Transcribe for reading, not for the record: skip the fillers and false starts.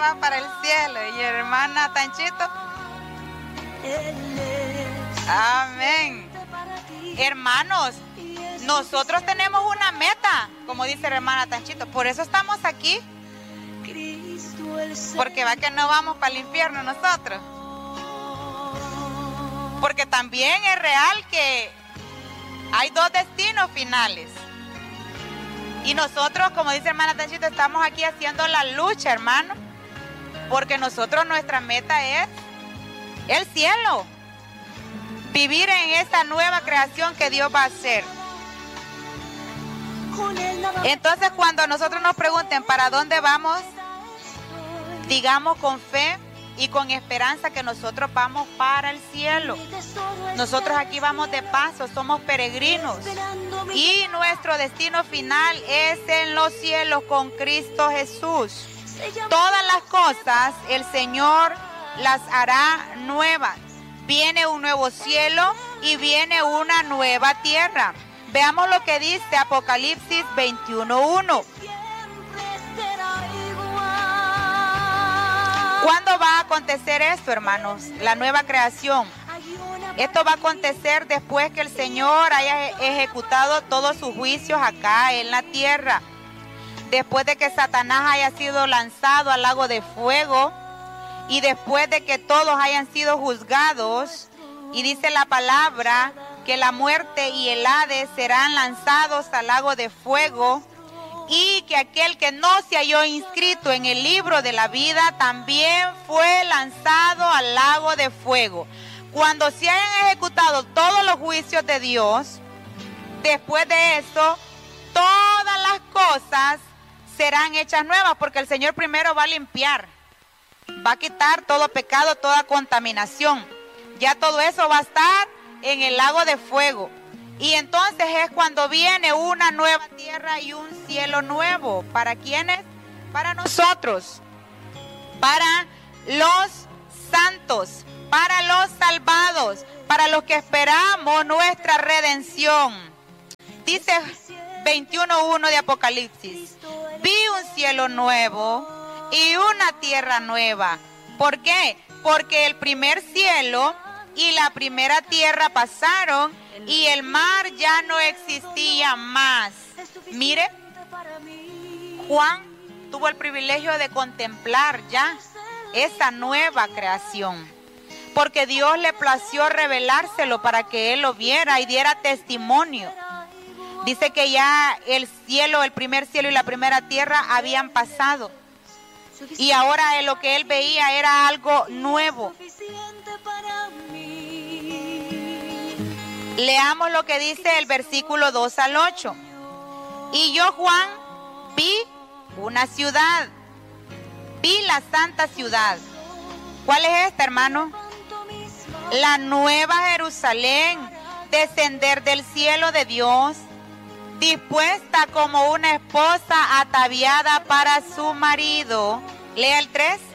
va para el cielo. Y hermana Tanchito. Amén. Hermanos, nosotros tenemos una meta, como dice la hermana Tanchito. Por eso estamos aquí. Porque va que no vamos para el infierno nosotros. Porque también es real que hay dos destinos finales. Y nosotros, como dice hermana Tanchito, estamos aquí haciendo la lucha, hermano. Porque nosotros, nuestra meta es el cielo. Vivir en esta nueva creación que Dios va a hacer. Entonces, cuando nosotros nos pregunten para dónde vamos, digamos con fe y con esperanza que nosotros vamos para el cielo. Nosotros aquí vamos de paso, somos peregrinos. Y nuestro destino final es en los cielos con Cristo Jesús. Todas las cosas el Señor las hará nuevas. Viene un nuevo cielo y viene una nueva tierra. Veamos lo que dice Apocalipsis 21:1. ¿Cuándo va a acontecer esto, hermanos? La nueva creación. Esto va a acontecer después que el Señor haya ejecutado todos sus juicios acá en la tierra. Después de que Satanás haya sido lanzado al lago de fuego. Y después de que todos hayan sido juzgados. Y dice la palabra que la muerte y el Hades serán lanzados al lago de fuego. Y que aquel que no se halló inscrito en el libro de la vida también fue lanzado al lago de fuego. Cuando se hayan ejecutado todos los juicios de Dios, después de eso, todas las cosas serán hechas nuevas, porque el Señor primero va a limpiar, va a quitar todo pecado, toda contaminación. Ya todo eso va a estar en el lago de fuego. Y entonces es cuando viene una nueva tierra y un cielo nuevo. ¿Para quiénes? Para nosotros. Para los santos. Para los salvados. Para los que esperamos nuestra redención. Dice 21:1 de Apocalipsis. Vi un cielo nuevo y una tierra nueva. ¿Por qué? Porque el primer cielo y la primera tierra pasaron y el mar ya no existía más. Mire, Juan tuvo el privilegio de contemplar ya esa nueva creación, porque Dios le plació revelárselo para que él lo viera y diera testimonio. Dice que ya el cielo, el primer cielo y la primera tierra habían pasado. Y ahora lo que él veía era algo nuevo. Leamos lo que dice el versículo 2 al 8. Y yo, Juan, vi una ciudad. Vi la santa ciudad. ¿Cuál es esta, hermano? La nueva Jerusalén, descender del cielo de Dios, dispuesta como una esposa ataviada para su marido. Lea el 3.